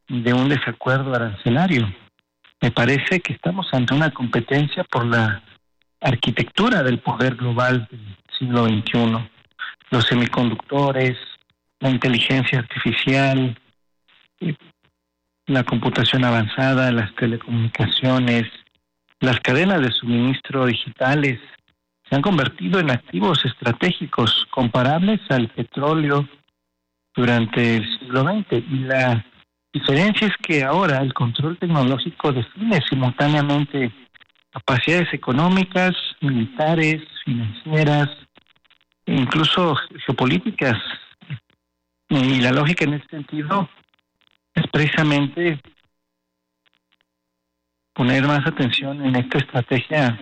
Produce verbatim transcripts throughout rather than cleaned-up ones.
de un desacuerdo arancelario. Me parece que estamos ante una competencia por la arquitectura del poder global del siglo veintiuno. Los semiconductores, la inteligencia artificial, la computación avanzada, las telecomunicaciones, las cadenas de suministro digitales se han convertido en activos estratégicos comparables al petróleo durante el siglo veinte. Y la diferencia es que ahora el control tecnológico define simultáneamente capacidades económicas, militares, financieras, e incluso geopolíticas. Y la lógica en este sentido es precisamente poner más atención en esta estrategia.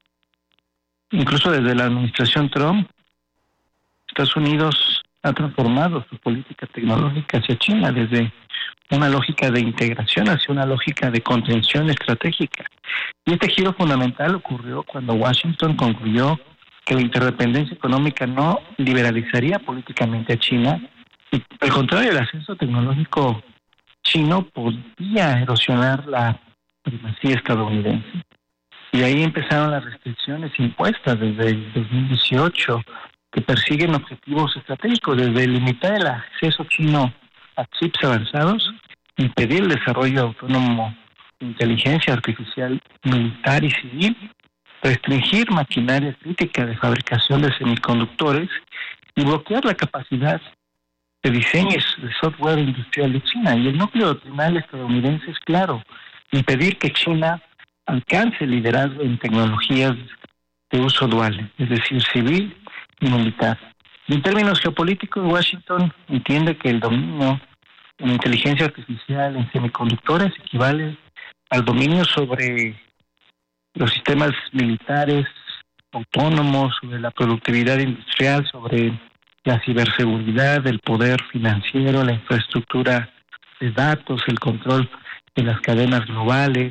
Incluso desde la administración Trump, Estados Unidos ha transformado su política tecnológica hacia China desde una lógica de integración hacia una lógica de contención estratégica. Y este giro fundamental ocurrió cuando Washington concluyó que la interdependencia económica no liberalizaría políticamente a China y, al contrario, el ascenso tecnológico chino podía erosionar la primacía estadounidense. Y ahí empezaron las restricciones impuestas desde el dos mil dieciocho que persiguen objetivos estratégicos, desde limitar el acceso chino a chips avanzados, impedir el desarrollo autónomo de inteligencia artificial militar y civil, restringir maquinaria crítica de fabricación de semiconductores y bloquear la capacidad de diseños de software industrial de China. Y el núcleo doctrinal estadounidense es claro: impedir que China alcance el liderazgo en tecnologías de uso dual, es decir, civil y militar. Y en términos geopolíticos, Washington entiende que el dominio en inteligencia artificial, en semiconductores, equivale al dominio sobre los sistemas militares autónomos, sobre la productividad industrial, sobre la ciberseguridad, el poder financiero, la infraestructura de datos, el control de las cadenas globales,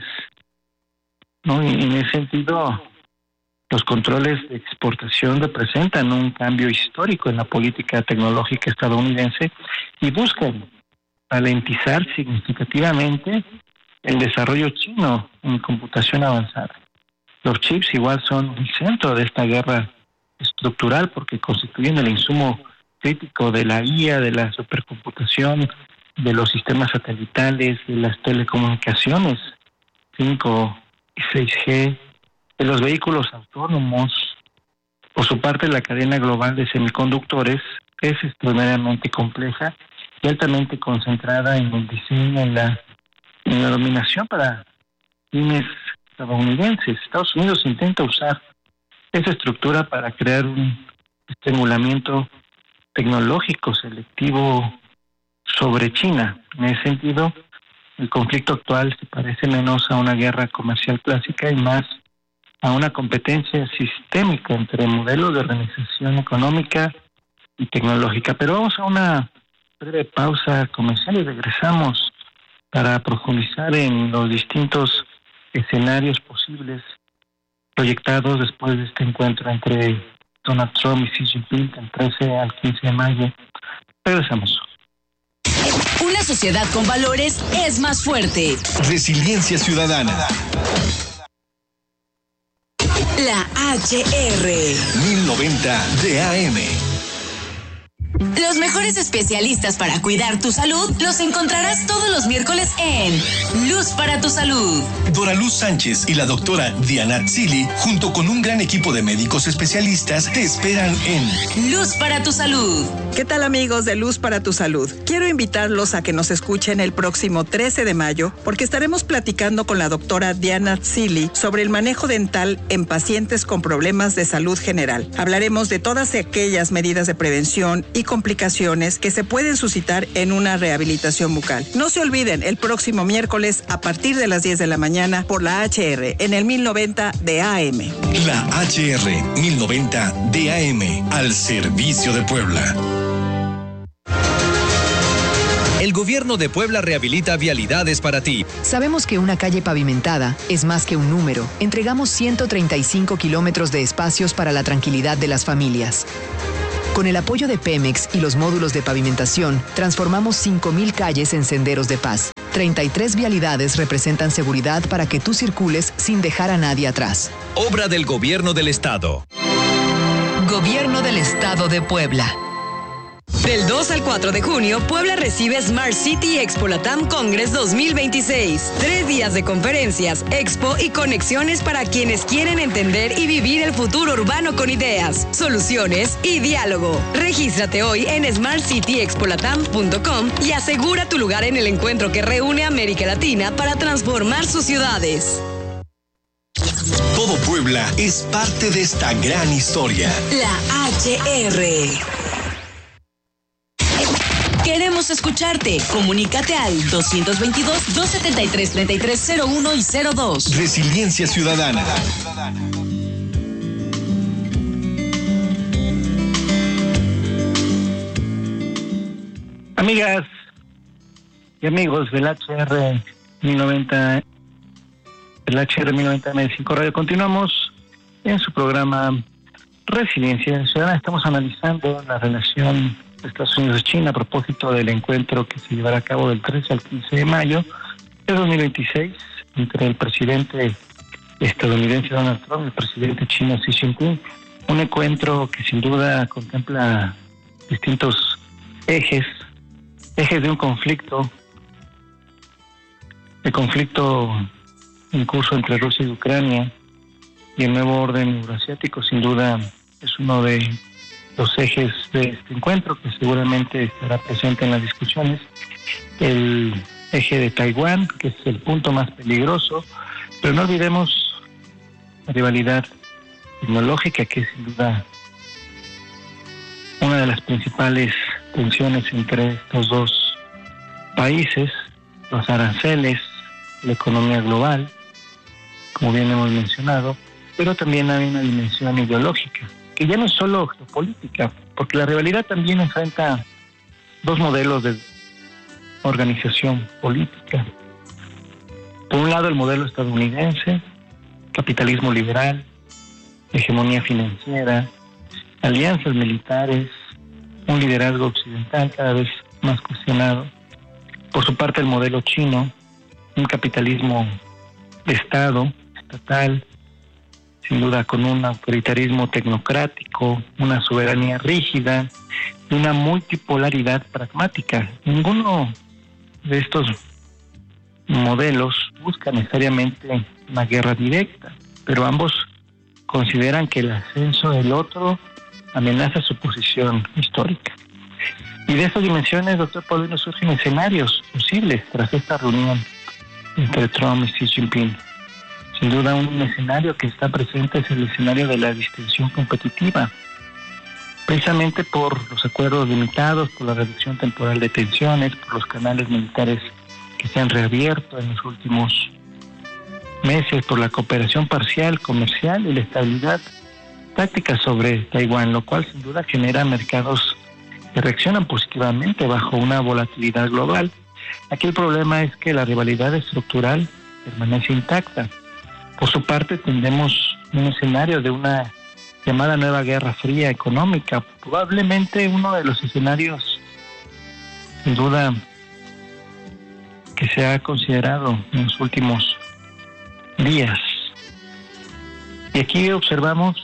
¿no? Y en ese sentido, los controles de exportación representan un cambio histórico en la política tecnológica estadounidense y buscan ralentizar significativamente el desarrollo chino en computación avanzada. Los chips igual son el centro de esta guerra estructural porque constituyen el insumo crítico de la I A, de la supercomputación, de los sistemas satelitales, de las telecomunicaciones cinco y seis G, de los vehículos autónomos. Por su parte, la cadena global de semiconductores es extremadamente compleja y altamente concentrada en el diseño, en la, en la dominación para fines estadounidenses. Estados Unidos intenta usar esa estructura para crear un estimulamiento tecnológico selectivo sobre China. En ese sentido, el conflicto actual se parece menos a una guerra comercial clásica y más a una competencia sistémica entre modelos de organización económica y tecnológica. Pero vamos a una breve pausa comercial y regresamos para profundizar en los distintos escenarios posibles proyectados después de este encuentro entre Donald Trump y Xi Jinping del trece al quince de mayo. Regresamos. Una sociedad con valores es más fuerte. Resiliencia ciudadana. La H R. mil noventa D A M. Los mejores especialistas para cuidar tu salud los encontrarás todos los miércoles en Luz para tu Salud. Dora Luz Sánchez y la doctora Diana Zili, junto con un gran equipo de médicos especialistas, te esperan en Luz para tu Salud. ¿Qué tal, amigos de Luz para tu Salud? Quiero invitarlos a que nos escuchen el próximo trece de mayo porque estaremos platicando con la doctora Diana Zili sobre el manejo dental en pacientes con problemas de salud general. Hablaremos de todas aquellas medidas de prevención y complicaciones que se pueden suscitar en una rehabilitación bucal. No se olviden, el próximo miércoles a partir de las diez de la mañana por la H R en el mil noventa D A M. La H R mil noventa D A M, al servicio de Puebla. El gobierno de Puebla rehabilita vialidades para ti. Sabemos que una calle pavimentada es más que un número. Entregamos ciento treinta y cinco kilómetros de espacios para la tranquilidad de las familias. Con el apoyo de Pemex y los módulos de pavimentación, transformamos cinco mil calles en senderos de paz. treinta y tres vialidades representan seguridad para que tú circules sin dejar a nadie atrás. Obra del Gobierno del Estado. Gobierno del Estado de Puebla. Del dos al cuatro de junio, Puebla recibe Smart City Expo Latam Congress dos mil veintiséis. Tres días de conferencias, expo y conexiones para quienes quieren entender y vivir el futuro urbano con ideas, soluciones y diálogo. Regístrate hoy en smart city expo latam punto com y asegura tu lugar en el encuentro que reúne a América Latina para transformar sus ciudades. Todo Puebla es parte de esta gran historia. La H R. Queremos escucharte. Comunícate al dos veintidós, dos setenta y tres, treinta y tres cero uno y cero dos. Resiliencia Ciudadana. Amigas y amigos del H R mil noventa, el H R mil noventa M cinco Radio, continuamos en su programa Resiliencia Ciudadana. Estamos analizando la relación de Estados Unidos y China a propósito del encuentro que se llevará a cabo del trece al quince de mayo de dos mil veintiséis entre el presidente estadounidense Donald Trump y el presidente chino Xi Jinping. Un encuentro que sin duda contempla distintos ejes, ejes de un conflicto, el conflicto en curso entre Rusia y Ucrania y el nuevo orden euroasiático. Sin duda es uno de los ejes de este encuentro que seguramente estará presente en las discusiones. El eje de Taiwán, que es el punto más peligroso, pero no olvidemos la rivalidad tecnológica, que es sin duda una de las principales tensiones entre estos dos países, los aranceles, la economía global, como bien hemos mencionado, pero también hay una dimensión ideológica, que ya no es solo geopolítica, porque la rivalidad también enfrenta dos modelos de organización política. Por un lado, el modelo estadounidense, capitalismo liberal, hegemonía financiera, alianzas militares, un liderazgo occidental cada vez más cuestionado. Por su parte, el modelo chino, un capitalismo de Estado, estatal, sin duda con un autoritarismo tecnocrático, una soberanía rígida y una multipolaridad pragmática. Ninguno de estos modelos busca necesariamente una guerra directa, pero ambos consideran que el ascenso del otro amenaza su posición histórica. Y de estas dimensiones, doctor Paulino, surgen escenarios posibles tras esta reunión entre Trump y Xi Jinping. Sin duda, un escenario que está presente es el escenario de la distensión competitiva, precisamente por los acuerdos limitados, por la reducción temporal de tensiones, por los canales militares que se han reabierto en los últimos meses, por la cooperación parcial, comercial y la estabilidad táctica sobre Taiwán, lo cual sin duda genera mercados que reaccionan positivamente bajo una volatilidad global. Aquí el problema es que la rivalidad estructural permanece intacta. Por su parte, tendremos un escenario de una llamada nueva guerra fría económica, probablemente uno de los escenarios, sin duda, que se ha considerado en los últimos días. Y aquí observamos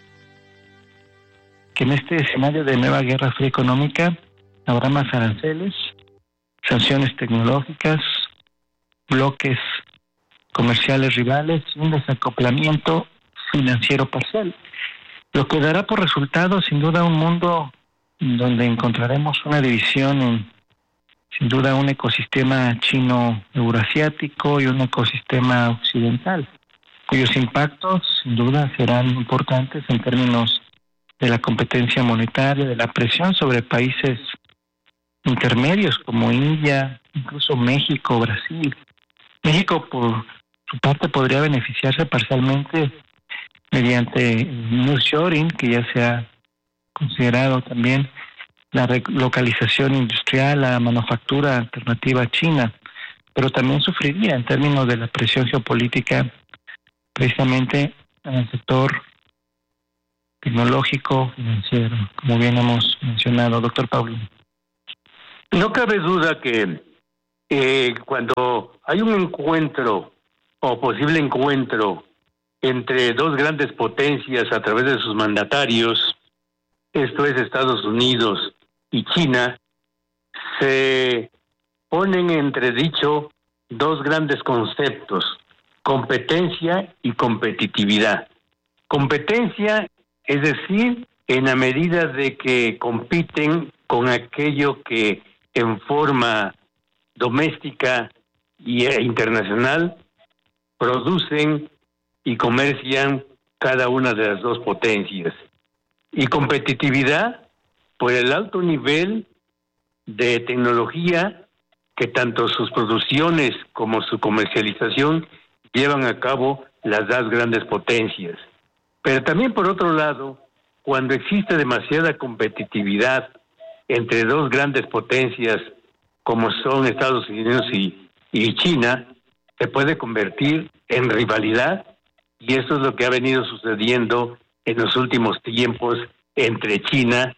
que en este escenario de nueva guerra fría económica habrá más aranceles, sanciones tecnológicas, bloques comerciales rivales y un desacoplamiento financiero parcial, lo que dará por resultado sin duda un mundo donde encontraremos una división en, sin duda, un ecosistema chino-eurasiático y un ecosistema occidental, cuyos impactos sin duda serán importantes en términos de la competencia monetaria, de la presión sobre países intermedios como India, incluso México, Brasil. México, por su parte, podría beneficiarse parcialmente mediante el nearshoring, que ya se ha considerado también la relocalización industrial, la manufactura alternativa china, pero también sufriría en términos de la presión geopolítica precisamente en el sector tecnológico financiero, como bien hemos mencionado. Doctor Paulino. No cabe duda que eh, cuando hay un encuentro o posible encuentro entre dos grandes potencias a través de sus mandatarios, esto es Estados Unidos y China, se ponen en entredicho dos grandes conceptos, competencia y competitividad. Competencia, es decir, en la medida de que compiten con aquello que en forma doméstica e internacional producen y comercian cada una de las dos potencias. Y competitividad por el alto nivel de tecnología que tanto sus producciones como su comercialización llevan a cabo las dos grandes potencias. Pero también por otro lado, cuando existe demasiada competitividad entre dos grandes potencias como son Estados Unidos y, y China, se puede convertir en rivalidad, y eso es lo que ha venido sucediendo en los últimos tiempos entre China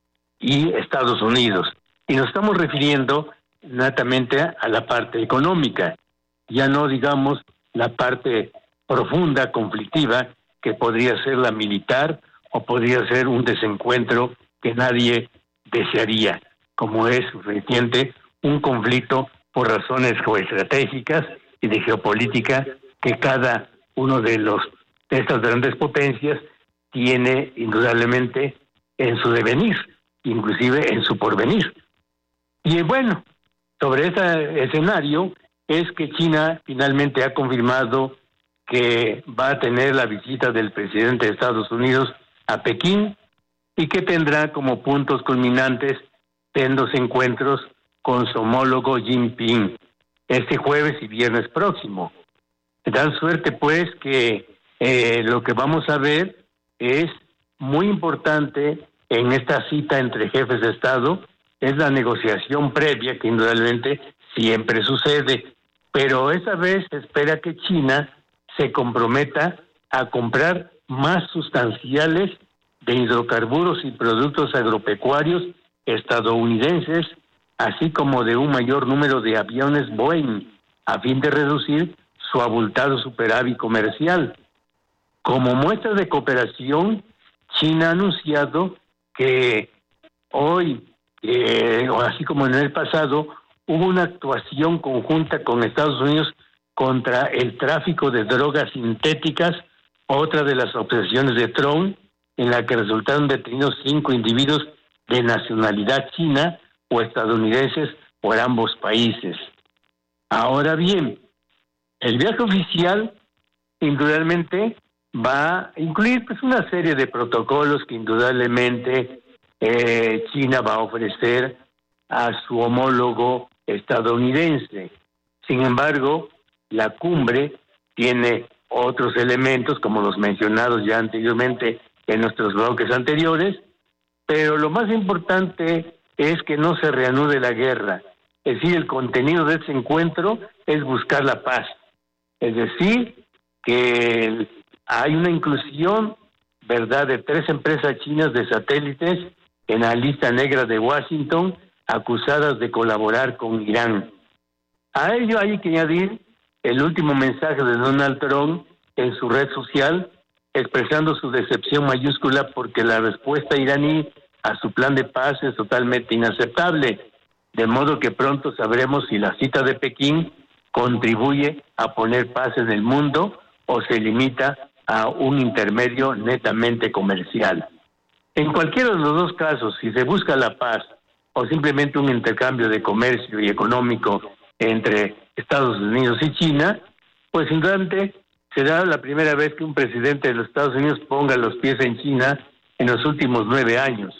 y Estados Unidos. Y nos estamos refiriendo netamente a la parte económica, ya no digamos la parte profunda, conflictiva, que podría ser la militar o podría ser un desencuentro que nadie desearía, como es reciente un conflicto por razones geoestratégicas y de geopolítica que cada uno de los de estas grandes potencias tiene indudablemente en su devenir, inclusive en su porvenir. Y bueno, sobre ese escenario es que China finalmente ha confirmado que va a tener la visita del presidente de Estados Unidos a Pekín y que tendrá como puntos culminantes sendos encuentros con su homólogo Jinping este jueves y viernes próximo. De tal suerte pues que eh, lo que vamos a ver es muy importante en esta cita entre jefes de Estado, es la negociación previa que indudablemente siempre sucede, pero esta vez se espera que China se comprometa a comprar más sustanciales de hidrocarburos y productos agropecuarios estadounidenses, así como de un mayor número de aviones Boeing, a fin de reducir su abultado superávit comercial. Como muestra de cooperación, China ha anunciado que hoy, eh, o así como en el pasado, hubo una actuación conjunta con Estados Unidos contra el tráfico de drogas sintéticas, otra de las obsesiones de Trump, en la que resultaron detenidos cinco individuos de nacionalidad china o estadounidenses por ambos países. Ahora bien, el viaje oficial indudablemente va a incluir pues una serie de protocolos que indudablemente eh, China va a ofrecer a su homólogo estadounidense. Sin embargo, la cumbre tiene otros elementos, como los mencionados ya anteriormente en nuestros bloques anteriores, pero lo más importante es que no se reanude la guerra. Es decir, el contenido de ese encuentro es buscar la paz. Es decir, que hay una inclusión, ¿verdad?, de tres empresas chinas de satélites en la lista negra de Washington, acusadas de colaborar con Irán. A ello hay que añadir el último mensaje de Donald Trump en su red social, expresando su decepción mayúscula porque la respuesta iraní a su plan de paz es totalmente inaceptable, de modo que pronto sabremos si la cita de Pekín contribuye a poner paz en el mundo o se limita a un intermedio netamente comercial. En cualquiera de los dos casos, si se busca la paz o simplemente un intercambio de comercio y económico entre Estados Unidos y China, pues indudablemente será la primera vez que un presidente de los Estados Unidos ponga los pies en China en los últimos nueve años.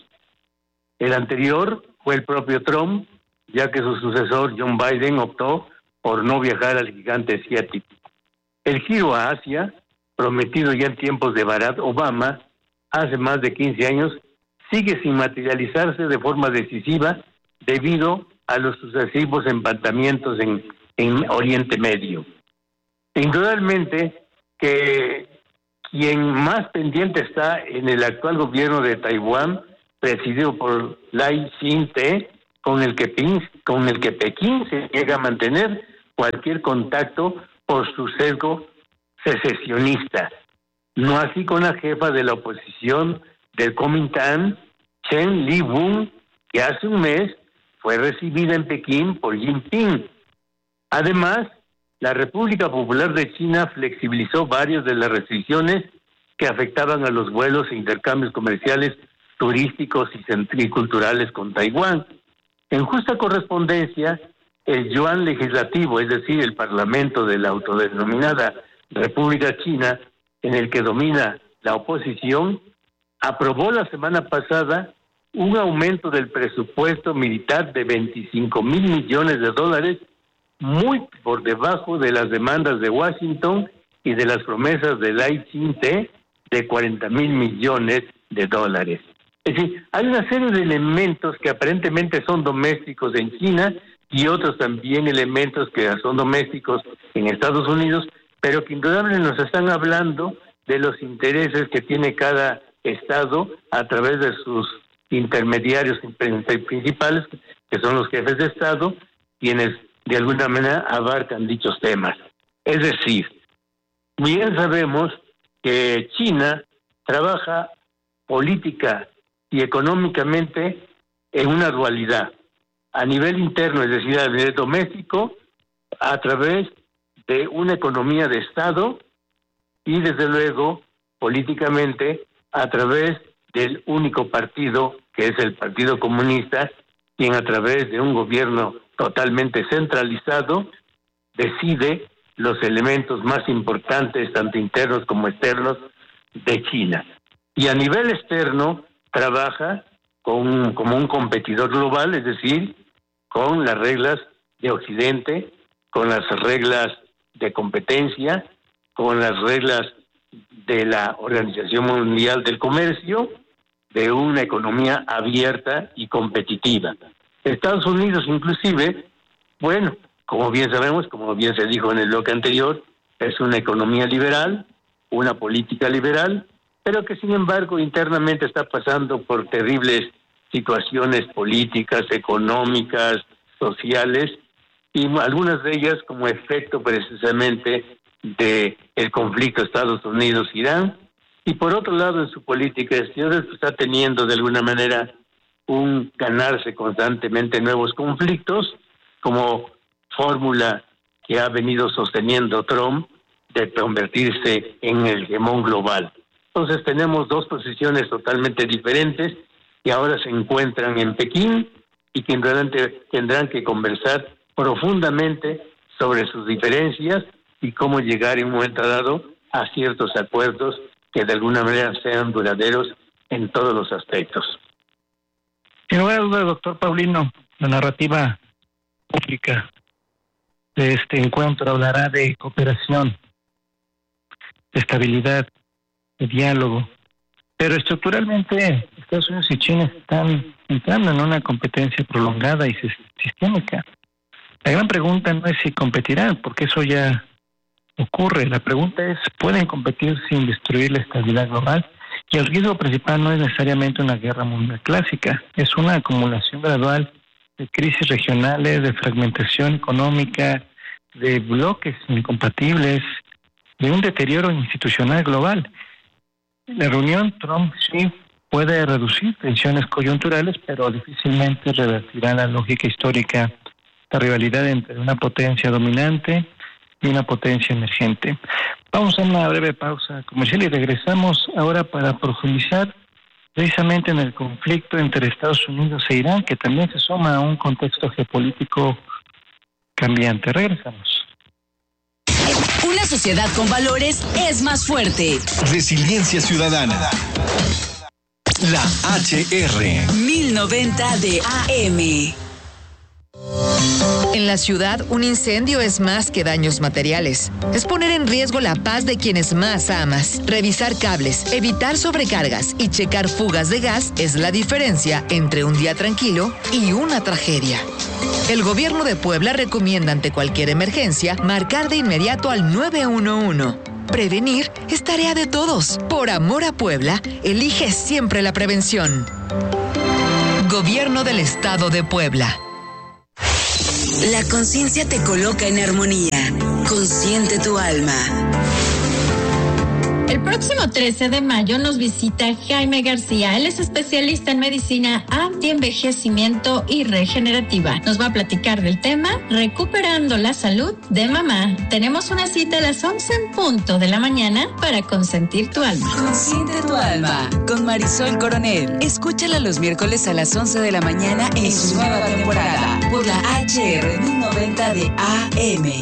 El anterior fue el propio Trump, ya que su sucesor John Biden optó por no viajar al gigante asiático. El giro a Asia, prometido ya en tiempos de Barack Obama, hace más de quince años, sigue sin materializarse de forma decisiva debido a los sucesivos empantamientos en, en Oriente Medio. Indudablemente que quien más pendiente está en el actual gobierno de Taiwán, presidido por Lai Ching-te, con el que Pekín, con el que Pekín se niega a mantener cualquier contacto por su sesgo secesionista. No así con la jefa de la oposición del Kuomintang, Chen Li-bun, que hace un mes fue recibida en Pekín por Jinping. Además, la República Popular de China flexibilizó varias de las restricciones que afectaban a los vuelos e intercambios comerciales, turísticos y culturales con Taiwán. En justa correspondencia, el Yuan legislativo, es decir, el Parlamento de la autodenominada República China, en el que domina la oposición, aprobó la semana pasada un aumento del presupuesto militar de veinticinco mil millones de dólares, muy por debajo de las demandas de Washington y de las promesas de Lai Ching-te de cuarenta mil millones de dólares. Es decir, hay una serie de elementos que aparentemente son domésticos en China y otros también elementos que son domésticos en Estados Unidos, pero que indudablemente nos están hablando de los intereses que tiene cada estado a través de sus intermediarios principales, que son los jefes de estado, quienes de alguna manera abarcan dichos temas. Es decir, bien sabemos que China trabaja política y económicamente en una dualidad, a nivel interno, es decir, a nivel doméstico, a través de una economía de Estado y desde luego políticamente a través del único partido que es el Partido Comunista, quien a través de un gobierno totalmente centralizado decide los elementos más importantes, tanto internos como externos, de China. Y a nivel externo trabaja con, como un competidor global, es decir, con las reglas de Occidente, con las reglas de competencia, con las reglas de la Organización Mundial del Comercio, de una economía abierta y competitiva. Estados Unidos inclusive, bueno, como bien sabemos, como bien se dijo en el bloque anterior, es una economía liberal, una política liberal, pero que sin embargo internamente está pasando por terribles situaciones políticas, económicas, sociales, y algunas de ellas como efecto precisamente de el conflicto Estados Unidos-Irán, y por otro lado en su política exterior está teniendo de alguna manera un ganarse constantemente nuevos conflictos, como fórmula que ha venido sosteniendo Trump de convertirse en el hegemón global. Entonces tenemos dos posiciones totalmente diferentes que ahora se encuentran en Pekín y que realmente tendrán que conversar profundamente sobre sus diferencias y cómo llegar en un momento dado a ciertos acuerdos que de alguna manera sean duraderos en todos los aspectos. Sin lugar a dudas, doctor Paulino, la narrativa pública de este encuentro hablará de cooperación, de estabilidad, de diálogo, pero estructuralmente Estados Unidos y China están entrando en una competencia prolongada y sistémica. La gran pregunta no es si competirán, porque eso ya ocurre. La pregunta es, ¿pueden competir sin destruir la estabilidad global? Y el riesgo principal no es necesariamente una guerra mundial clásica, es una acumulación gradual de crisis regionales, de fragmentación económica, de bloques incompatibles, de un deterioro institucional global. La reunión Trump-Xi puede reducir tensiones coyunturales, pero difícilmente revertirá la lógica histórica, la rivalidad entre una potencia dominante y una potencia emergente. Vamos a una breve pausa comercial y regresamos ahora para profundizar precisamente en el conflicto entre Estados Unidos e Irán, que también se suma a un contexto geopolítico cambiante. Regresamos. Una sociedad con valores es más fuerte. Resiliencia ciudadana. La H R. mil noventa de A M. En la ciudad, un incendio es más que daños materiales. Es poner en riesgo la paz de quienes más amas. Revisar cables, evitar sobrecargas y checar fugas de gas es la diferencia entre un día tranquilo y una tragedia. El gobierno de Puebla recomienda ante cualquier emergencia marcar de inmediato al nueve uno uno. Prevenir es tarea de todos. Por amor a Puebla, elige siempre la prevención. Gobierno del Estado de Puebla. La conciencia te coloca en armonía. Consiente tu alma. El próximo trece de mayo nos visita Jaime García. Él es especialista en medicina antienvejecimiento y regenerativa. Nos va a platicar del tema Recuperando la salud de mamá. Tenemos una cita a las once en punto de la mañana para consentir tu alma. Consiente tu alma con Marisol Coronel. Escúchala los miércoles a las once de la mañana en su nueva temporada por la H R mil noventa de A M.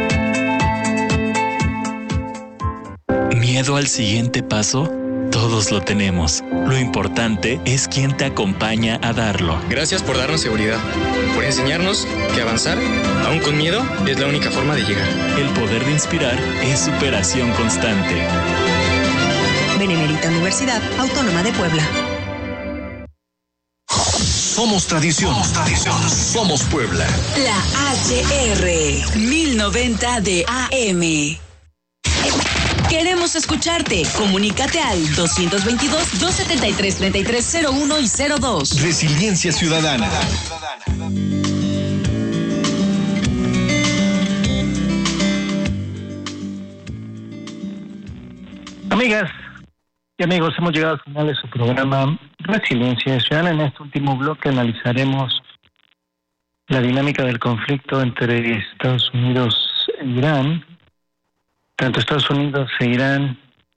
¿Miedo al siguiente paso? Todos lo tenemos. Lo importante es quién te acompaña a darlo. Gracias por darnos seguridad, por enseñarnos que avanzar, aún con miedo, es la única forma de llegar. El poder de inspirar es superación constante. Benemérita Universidad Autónoma de Puebla. Somos tradición. Somos tradición. Somos Puebla. La H R mil noventa de A M. Queremos escucharte. Comunícate al dos veintidós, doscientos setenta y tres, treinta y tres cero uno y cero dos. Resiliencia Ciudadana. Amigas y amigos, hemos llegado al final de su programa Resiliencia Ciudadana. En este último bloque analizaremos la dinámica del conflicto entre Estados Unidos e Irán. Tanto Estados Unidos e Irán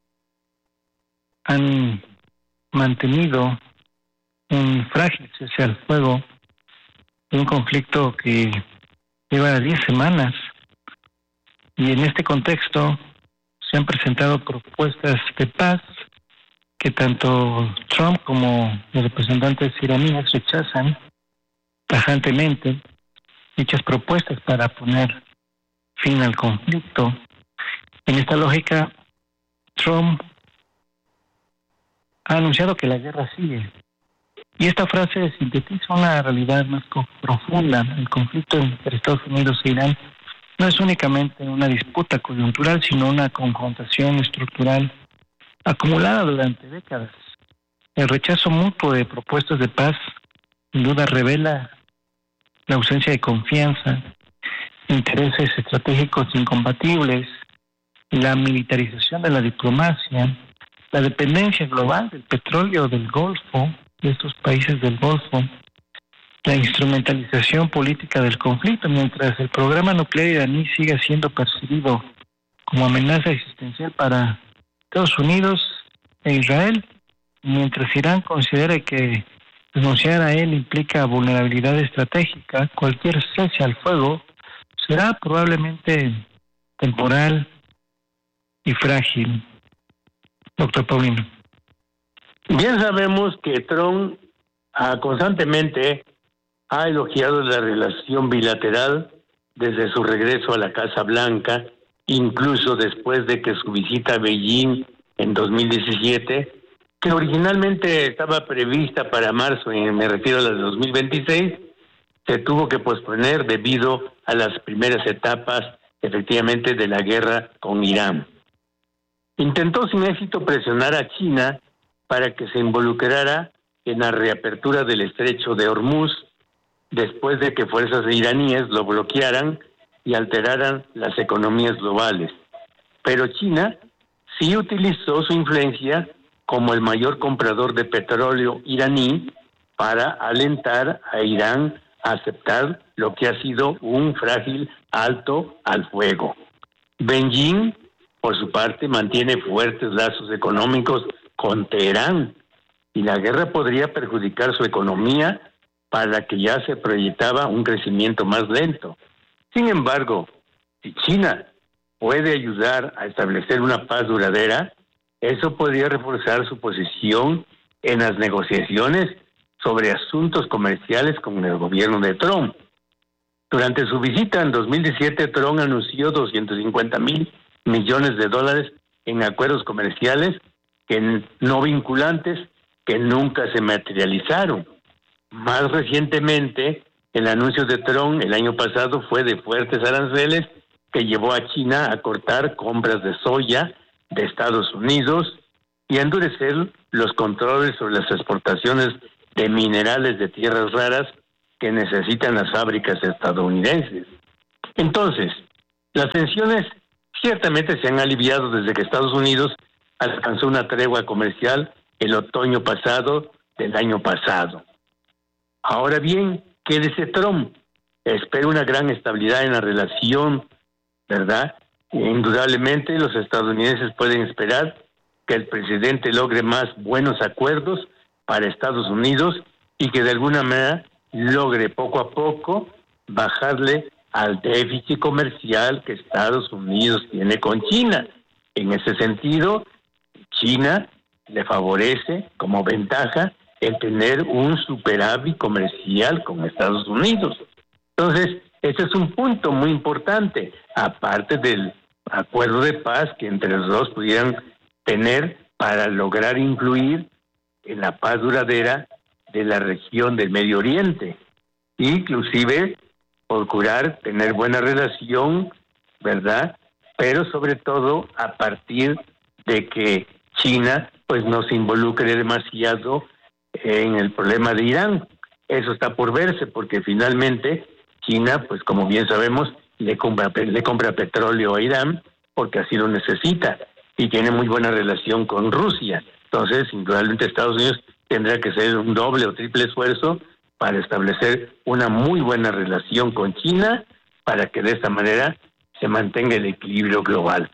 han mantenido un frágil cese al fuego de un conflicto que lleva diez semanas, y en este contexto se han presentado propuestas de paz que tanto Trump como los representantes iraníes rechazan tajantemente. Dichas propuestas para poner fin al conflicto. En esta lógica, Trump ha anunciado que la guerra sigue. Y esta frase sintetiza una realidad más profunda. El conflicto entre Estados Unidos e Irán no es únicamente una disputa coyuntural, sino una confrontación estructural acumulada durante décadas. El rechazo mutuo de propuestas de paz sin duda revela la ausencia de confianza, intereses estratégicos incompatibles, la militarización de la diplomacia, la dependencia global del petróleo del Golfo, de estos países del Golfo, la instrumentalización política del conflicto, mientras el programa nuclear iraní sigue siendo percibido como amenaza existencial para Estados Unidos e Israel, mientras Irán considera que renunciar a él implica vulnerabilidad estratégica. Cualquier cese al fuego será probablemente temporal y frágil. Doctor Paulino. Bien sabemos que Trump ah, constantemente ha elogiado la relación bilateral desde su regreso a la Casa Blanca, incluso después de que su visita a Beijing en dos mil diecisiete, que originalmente estaba prevista para marzo, y me refiero a la de dos mil veintiséis, se tuvo que posponer debido a las primeras etapas, efectivamente, de la guerra con Irán. Intentó sin éxito presionar a China para que se involucrara en la reapertura del estrecho de Hormuz, después de que fuerzas iraníes lo bloquearan y alteraran las economías globales. Pero China sí utilizó su influencia como el mayor comprador de petróleo iraní para alentar a Irán a aceptar lo que ha sido un frágil alto al fuego. Beijing, por su parte, mantiene fuertes lazos económicos con Teherán, y la guerra podría perjudicar su economía, para la que ya se proyectaba un crecimiento más lento. Sin embargo, si China puede ayudar a establecer una paz duradera, eso podría reforzar su posición en las negociaciones sobre asuntos comerciales con el gobierno de Trump. Durante su visita en dos mil diecisiete, Trump anunció doscientos cincuenta mil millones de dólares en acuerdos comerciales que no vinculantes que nunca se materializaron. Más recientemente, el anuncio de Trump el año pasado fue de fuertes aranceles que llevó a China a cortar compras de soya de Estados Unidos y a endurecer los controles sobre las exportaciones de minerales de tierras raras que necesitan las fábricas estadounidenses. Entonces, las tensiones ciertamente se han aliviado desde que Estados Unidos alcanzó una tregua comercial el otoño pasado del año pasado. Ahora bien, quédese Trump. Espera una gran estabilidad en la relación, ¿verdad? Indudablemente los estadounidenses pueden esperar que el presidente logre más buenos acuerdos para Estados Unidos y que de alguna manera logre poco a poco bajarle al déficit comercial que Estados Unidos tiene con China. En ese sentido, China le favorece como ventaja el tener un superávit comercial con Estados Unidos. Entonces, ese es un punto muy importante, aparte del acuerdo de paz que entre los dos pudieran tener para lograr influir en la paz duradera de la región del Medio Oriente, inclusive procurar tener buena relación, ¿verdad? Pero sobre todo a partir de que China pues no se involucre demasiado en el problema de Irán. Eso está por verse, porque finalmente China, pues como bien sabemos, le compra, le compra petróleo a Irán porque así lo necesita y tiene muy buena relación con Rusia. Entonces, indudablemente Estados Unidos tendrá que hacer un doble o triple esfuerzo para establecer una muy buena relación con China para que de esta manera se mantenga el equilibrio global.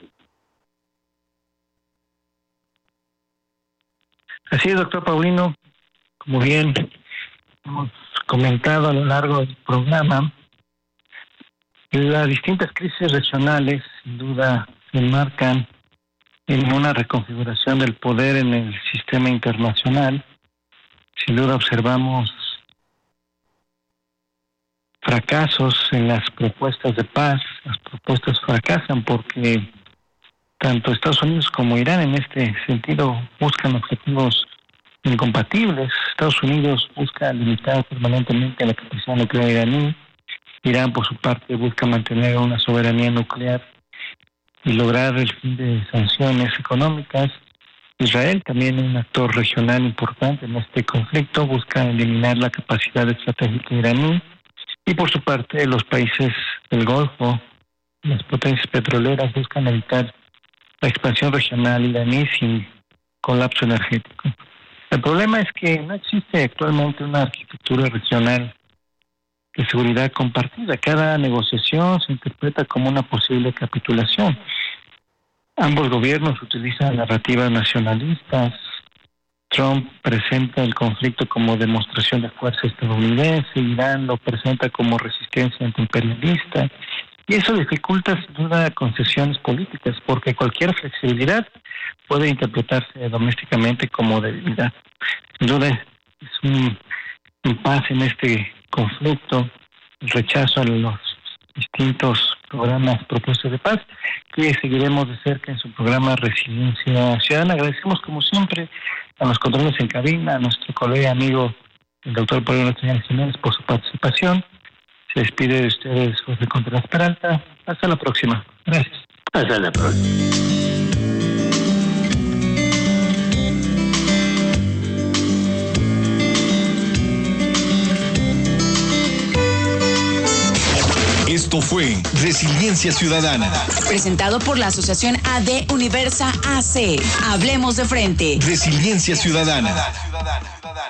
Así es, doctor Paulino. Como bien hemos comentado a lo largo del programa, las distintas crisis regionales sin duda se enmarcan en una reconfiguración del poder en el sistema internacional. Sin duda observamos fracasos en las propuestas de paz. Las propuestas fracasan porque tanto Estados Unidos como Irán en este sentido buscan objetivos incompatibles. Estados Unidos busca limitar permanentemente la capacidad nuclear iraní. Irán, por su parte, busca mantener una soberanía nuclear y lograr el fin de sanciones económicas. Israel, también un actor regional importante en este conflicto, busca eliminar la capacidad estratégica iraní. Y por su parte, los países del Golfo, las potencias petroleras, buscan evitar la expansión regional iraní sin colapso energético. El problema es que no existe actualmente una arquitectura regional de seguridad compartida. Cada negociación se interpreta como una posible capitulación. Ambos gobiernos utilizan narrativas nacionalistas. Trump presenta el conflicto como demostración de fuerza estadounidense, Irán lo presenta como resistencia antiimperialista, y eso dificulta sin duda concesiones políticas, porque cualquier flexibilidad puede interpretarse domésticamente como debilidad. Sin duda es un impasse en este conflicto, el rechazo a los distintos programas propuestos de paz, que seguiremos de cerca en su programa Resiliencia Ciudadana. Agradecemos como siempre a los controles en cabina, a nuestro colega amigo el doctor Paulino Jiménez por su participación. Se despide de ustedes José Contreras Peralta. Hasta la próxima. Gracias. Hasta la próxima. Esto fue Resiliencia Ciudadana. Presentado por la Asociación A D Universa A C. Hablemos de frente. Resiliencia Ciudadana.